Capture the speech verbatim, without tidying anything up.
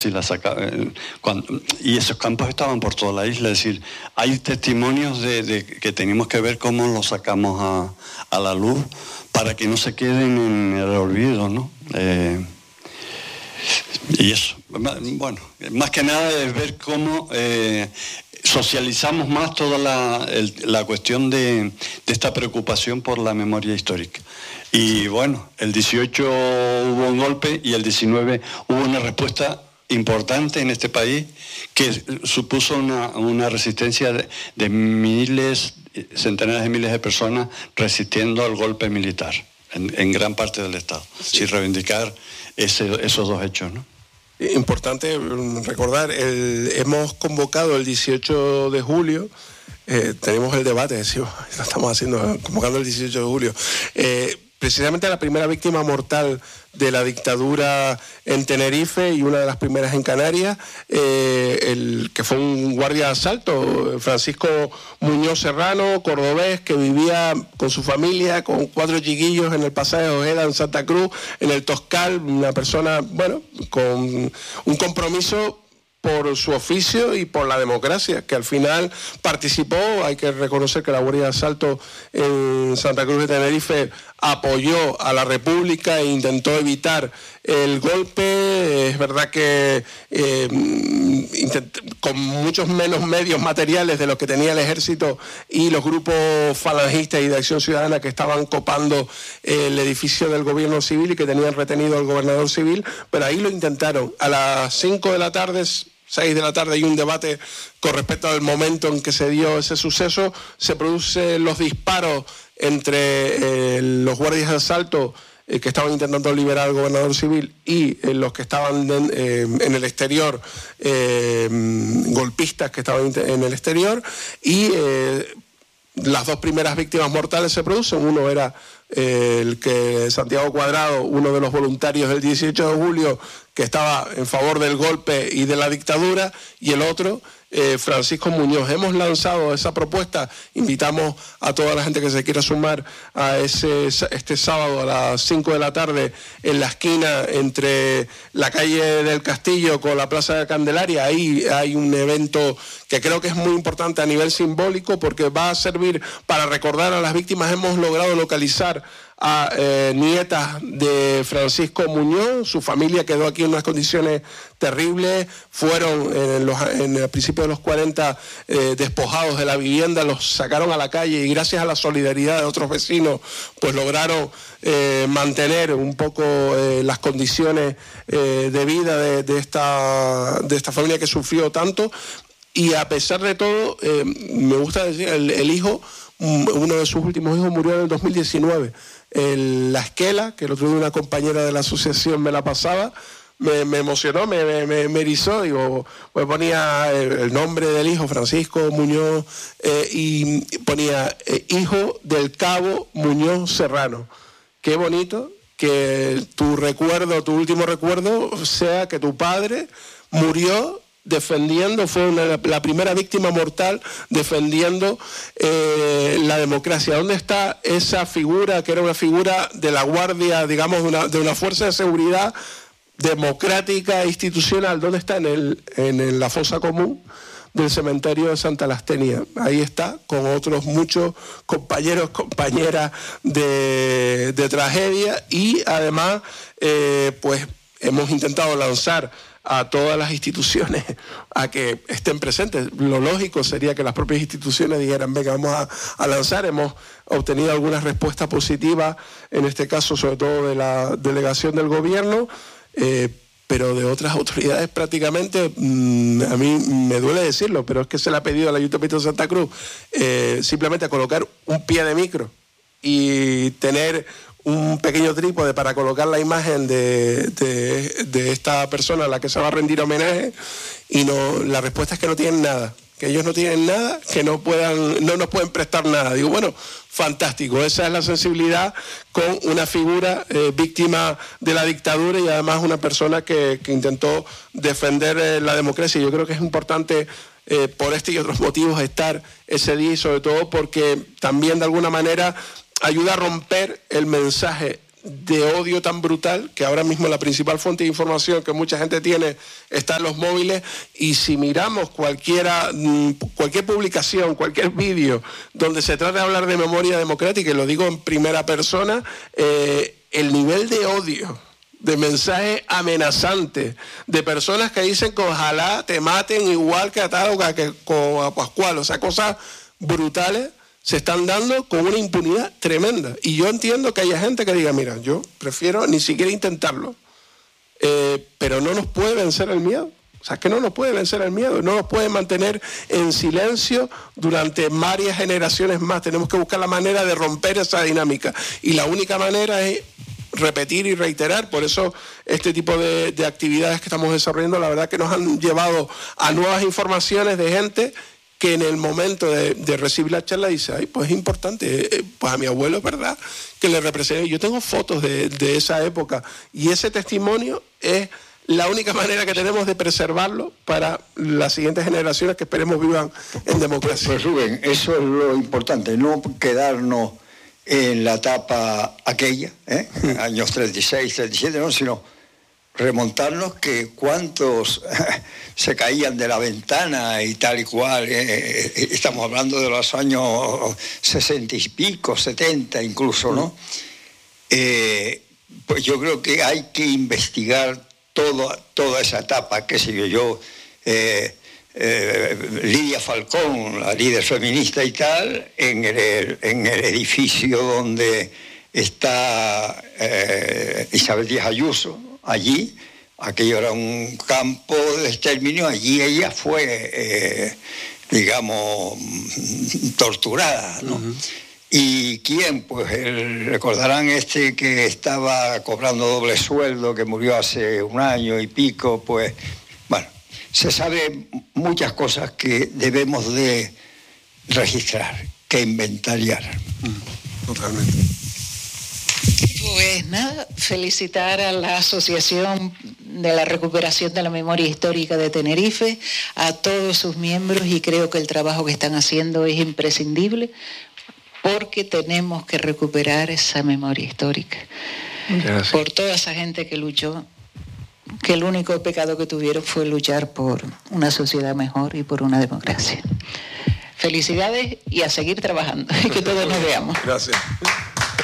Y, la saca, eh, cuando, y esos campos estaban por toda la isla, es decir, hay testimonios de, de que tenemos que ver cómo los sacamos a, a la luz para que no se queden en el olvido, ¿no? Eh, y eso, bueno, más que nada es ver cómo eh, socializamos más toda la, el, la cuestión de, de esta preocupación por la memoria histórica. Y bueno, el dieciocho hubo un golpe y el diecinueve hubo una respuesta importante en este país que supuso una, una resistencia de, de miles, centenares de miles de personas resistiendo al golpe militar en, en gran parte del Estado. Sí, sí, reivindicar ese, esos dos hechos, ¿no? Importante recordar, el, hemos convocado el dieciocho de julio, eh, tenemos el debate, decimos, lo estamos haciendo, convocando el dieciocho de julio, eh, precisamente la primera víctima mortal de la dictadura en Tenerife y una de las primeras en Canarias, eh, el que fue un guardia de asalto, Francisco Muñoz Serrano, cordobés, que vivía con su familia, con cuatro chiquillos en el pasaje de Ojeda, en Santa Cruz, en el Toscal, una persona, bueno, con un compromiso por su oficio y por la democracia, que al final participó. Hay que reconocer que la Guardia de Asalto en Santa Cruz de Tenerife apoyó a la República e intentó evitar el golpe. Es verdad que eh, intent- con muchos menos medios materiales de los que tenía el ejército y los grupos falangistas y de Acción Ciudadana que estaban copando el edificio del gobierno civil y que tenían retenido al gobernador civil, pero ahí lo intentaron. A las cinco de la tarde, seis de la tarde, hay un debate con respecto al momento en que se dio ese suceso. Se producen los disparos entre eh, los guardias de asalto eh, que estaban intentando liberar al gobernador civil y eh, los que estaban en, eh, en el exterior, eh, golpistas que estaban en el exterior, y eh, las dos primeras víctimas mortales se producen. Uno era eh, el que Santiago Cuadrado, uno de los voluntarios del dieciocho de julio, que estaba en favor del golpe y de la dictadura, y el otro, eh, Francisco Muñoz. Hemos lanzado esa propuesta, invitamos a toda la gente que se quiera sumar a ese, este sábado a las cinco de la tarde en la esquina entre la calle del Castillo con la Plaza de Candelaria. Ahí hay un evento que creo que es muy importante a nivel simbólico, porque va a servir para recordar a las víctimas. Hemos logrado localizar a eh, nietas de Francisco Muñoz. Su familia quedó aquí en unas condiciones terribles, fueron en, los, en el principio de los cuarenta eh, despojados de la vivienda, los sacaron a la calle y gracias a la solidaridad de otros vecinos pues lograron eh, mantener un poco eh, las condiciones eh, de vida de, de, esta, de esta familia que sufrió tanto. Y a pesar de todo, eh, me gusta decir, el, el hijo, uno de sus últimos hijos murió en el dos mil diecinueve. El, la esquela, que el otro día una compañera de la asociación me la pasaba, me, me emocionó, me, me, me erizó. Digo, pues ponía el, el nombre del hijo, Francisco Muñoz, eh, y ponía eh, hijo del cabo Muñoz Serrano. Qué bonito que tu recuerdo, tu último recuerdo, sea que tu padre murió defendiendo, fue una, la primera víctima mortal defendiendo eh, la democracia. ¿Dónde está esa figura que era una figura de la guardia, digamos, de una, de una fuerza de seguridad democrática e institucional? ¿Dónde está? En, el, en la fosa común del cementerio de Santa Lastenia. Ahí está, con otros muchos compañeros, compañeras de, de tragedia, y además eh, pues hemos intentado lanzar a todas las instituciones a que estén presentes. Lo lógico sería que las propias instituciones dijeran, venga, vamos a, a lanzar. Hemos obtenido algunas respuestas positivas, en este caso sobre todo de la delegación del gobierno, eh, pero de otras autoridades prácticamente, mmm, a mí me duele decirlo, pero es que se le ha pedido al Ayuntamiento de Santa Cruz eh, simplemente a colocar un pie de micro y tener un pequeño trípode para colocar la imagen de, de, de esta persona a la que se va a rendir homenaje, y no, la respuesta es que no tienen nada, que ellos no tienen nada, que no puedan, no nos pueden prestar nada. Digo, bueno, fantástico, esa es la sensibilidad con una figura eh, víctima de la dictadura y además una persona que, que intentó defender eh, la democracia. Yo creo que es importante eh, por este y otros motivos estar ese día, y sobre todo porque también de alguna manera ayuda a romper el mensaje de odio tan brutal, que ahora mismo la principal fuente de información que mucha gente tiene está en los móviles, y si miramos cualquiera, cualquier publicación, cualquier vídeo donde se trata de hablar de memoria democrática, y lo digo en primera persona, eh, el nivel de odio, de mensajes amenazantes, de personas que dicen que ojalá te maten igual que a tal o que a Pascual, o sea, cosas brutales, se están dando con una impunidad tremenda. Y yo entiendo que haya gente que diga, mira, yo prefiero ni siquiera intentarlo, eh, pero no nos puede vencer el miedo. O sea, es que no nos puede vencer el miedo, no nos puede mantener en silencio durante varias generaciones más. Tenemos que buscar la manera de romper esa dinámica, y la única manera es repetir y reiterar. Por eso este tipo de, de actividades que estamos desarrollando, la verdad que nos han llevado a nuevas informaciones de gente que en el momento de, de recibir la charla dice, ay, pues es importante, eh, pues a mi abuelo es verdad que le representé. Yo tengo fotos de, de esa época, y ese testimonio es la única manera que tenemos de preservarlo para las siguientes generaciones que esperemos vivan en democracia. Pues, pues Rubén, eso es lo importante, no quedarnos en la etapa aquella, ¿eh? años treinta y seis, treinta y siete, no, sino remontarnos que cuántos se caían de la ventana y tal y cual. Eh, estamos hablando de los años sesenta y pico, setenta incluso, ¿no? Eh, pues yo creo que hay que investigar todo, toda esa etapa, qué sé yo, yo eh, eh, Lidia Falcón, la líder feminista y tal, en el, en el edificio donde está eh, Isabel Díaz Ayuso, allí, aquello era un campo de exterminio, allí ella fue, eh, digamos, torturada, ¿no? Uh-huh. ¿Y quién? Pues el, recordarán este que estaba cobrando doble sueldo, que murió hace un año y pico, pues, bueno, se sabe muchas cosas que debemos de registrar, que inventariar. Uh-huh. Totalmente. Pues nada, felicitar a la Asociación de la Recuperación de la Memoria Histórica de Tenerife, a todos sus miembros, y creo que el trabajo que están haciendo es imprescindible porque tenemos que recuperar esa memoria histórica. Gracias. Por toda esa gente que luchó, que el único pecado que tuvieron fue luchar por una sociedad mejor y por una democracia. Felicidades y a seguir trabajando y que todos nos veamos. Gracias.